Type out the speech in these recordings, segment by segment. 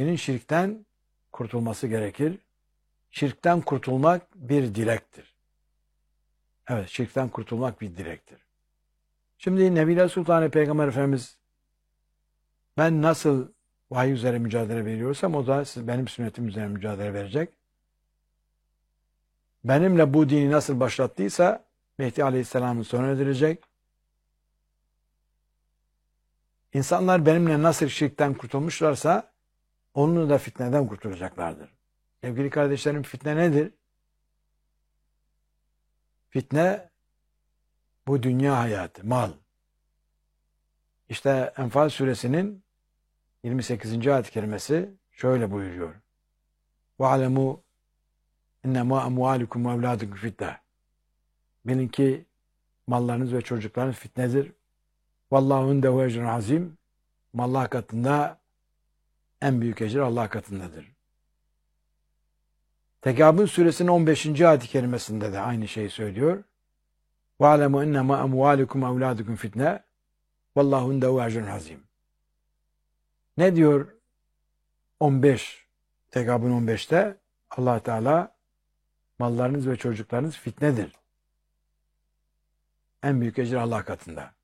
Kişinin şirkten kurtulması gerekir. Şirkten kurtulmak bir dilektir. Evet, şirkten kurtulmak bir dilektir. Şimdi Nebiler Sultanı Peygamber Efendimiz ben nasıl vahiy üzere mücadele veriyorsam o da benim sünnetim üzere mücadele verecek. Benimle bu dini nasıl başlattıysa Mehdi Aleyhisselam'ın sonu edilecek. İnsanlar benimle nasıl şirkten kurtulmuşlarsa onunla da fitneden kurtulacaklardır. Sevgili kardeşlerim, fitne nedir? Fitne bu dünya hayatı, mal. İşte Enfal suresinin 28. ayet-i kerimesi şöyle buyuruyor. وَعَلَمُوا اِنَّمَا اَمْوَالِكُمْ وَاَوْلَادُكُمْ fitne. Bilin ki mallarınız ve çocuklarınız fitnedir. وَاللّٰهُ اِنْدَهُ اَجْرٌ azim. Allah katında en büyük ecir Allah katındadır. Tegabun suresinin 15. ayet-i kerimesinde de aynı şeyi söylüyor. وَعَلَمُوا اِنَّمَا اَمْوَالِكُمْ وَاَوْلَادُكُمْ fitne. وَاللّٰهُ اِنْدَهُ اَجْرٌ azim. Ne diyor 15? Tegabun 15'te Allah Teala mallarınız ve çocuklarınız fitnedir. En büyük ecir Allah katında.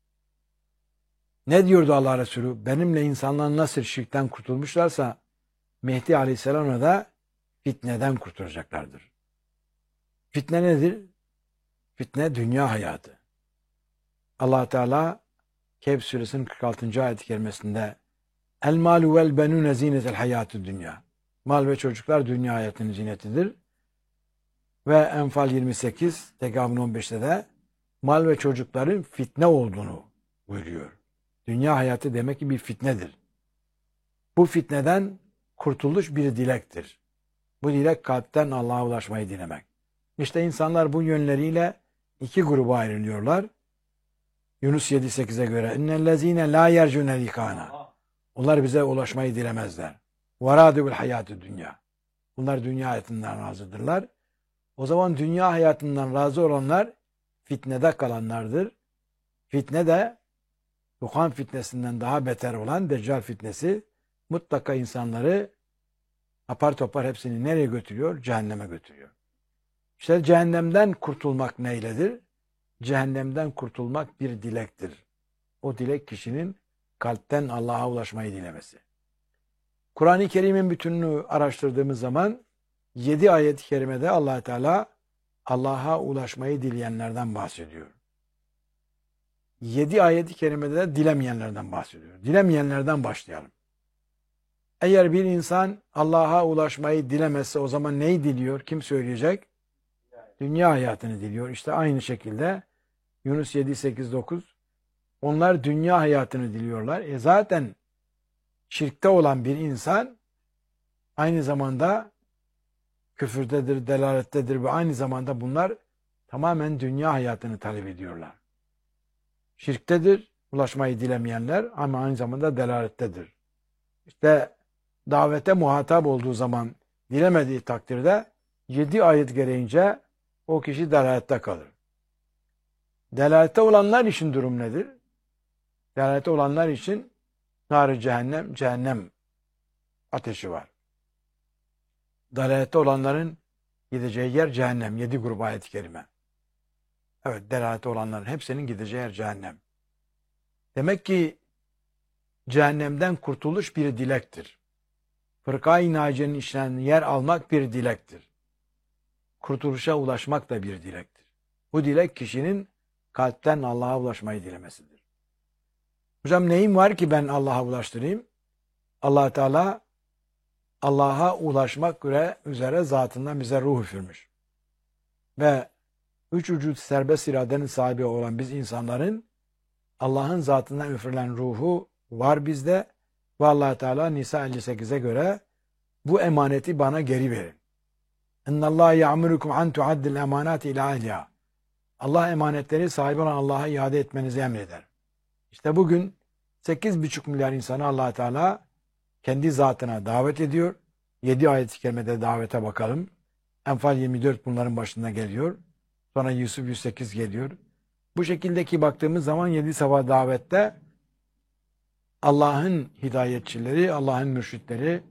Ne diyordu Allah Resulü? Benimle insanlar nasıl şirkten kurtulmuşlarsa Mehdi Aleyhisselam'a da fitneden kurtulacaklardır. Fitne nedir? Fitne dünya hayatı. Allah Teala Kehf suresinin 46. ayet-i kerimesinde El malu vel benune zinetel hayatü dünya. Mal ve çocuklar dünya hayatının zinetidir. Ve Enfal 28, Tegabun 15'te de mal ve çocukların fitne olduğunu buyuruyor. Dünya hayatı demek ki bir fitnedir. Bu fitneden kurtuluş bir dilektir. Bu dilek kalpten Allah'a ulaşmayı dilemek. İşte insanlar bu yönleriyle iki gruba ayrılıyorlar. Yunus 7-8'e göre innellezine la yercune likana. Onlar bize ulaşmayı dilemezler. Varadu bil hayatü dünya. Bunlar dünya hayatından razıdırlar. O zaman dünya hayatından razı olanlar fitnede kalanlardır. Fitne de Duhan fitnesinden daha beter olan Deccal fitnesi mutlaka insanları apar topar hepsini nereye götürüyor? Cehenneme götürüyor. İşte cehennemden kurtulmak neyledir? Cehennemden kurtulmak bir dilektir. O dilek kişinin kalpten Allah'a ulaşmayı dilemesi. Kur'an-ı Kerim'in bütününü araştırdığımız zaman 7 ayet-i kerimede Allah Teala Allah'a ulaşmayı dileyenlerden bahsediyor. 7 ayet-i kerimede de dilemeyenlerden bahsediyor. Dilemeyenlerden başlayalım. Eğer bir insan Allah'a ulaşmayı dilemezse o zaman neyi diliyor? Kim söyleyecek? Dünya hayatını diliyor. İşte aynı şekilde Yunus 7, 8, 9 onlar dünya hayatını diliyorlar. Zaten şirkte olan bir insan aynı zamanda küfürdedir, delalettedir ve aynı zamanda bunlar tamamen dünya hayatını talep ediyorlar. Şirktedir, ulaşmayı dilemeyenler ama aynı zamanda delalettedir. İşte davete muhatap olduğu zaman dilemediği takdirde 7 ayet gereğince o kişi delalette kalır. Delalette olanlar için durum nedir? Delalette olanlar için nar-ı cehennem, cehennem ateşi var. Delalette olanların gideceği yer cehennem. 7 grup ayet-i kerime. Evet, delalette olanların hepsinin gideceği yer cehennem. Demek ki cehennemden kurtuluş bir dilektir. Fırka-i Naciye'nin işlendiği yer almak bir dilektir. Kurtuluşa ulaşmak da bir dilektir. Bu dilek kişinin kalpten Allah'a ulaşmayı dilemesidir. Hocam neyim var ki ben Allah'a ulaştırayım? Allah Teala Allah'a ulaşmak üzere zatından bize ruh üfürmüş. Ve üç ucu serbest iradenin sahibi olan biz insanların Allah'ın zatından üfürülen ruhu var bizde ve Allah Teala Nisa 58'e göre bu emaneti bana geri verin. İnnallâhe ya'murukum an tu'addil emanati ila ehliha. Allah emanetleri sahibi olan Allah'a iade etmenizi emreder. İşte bugün 8,5 milyar insanı Allah Teala kendi zatına davet ediyor. 7 ayet-i kerimede davete bakalım. Enfal 24 bunların başında geliyor. Sonra Yusuf 108 geliyor. Bu şekildeki baktığımız zaman 7 sabah davette Allah'ın hidayetçileri, Allah'ın mürşitleri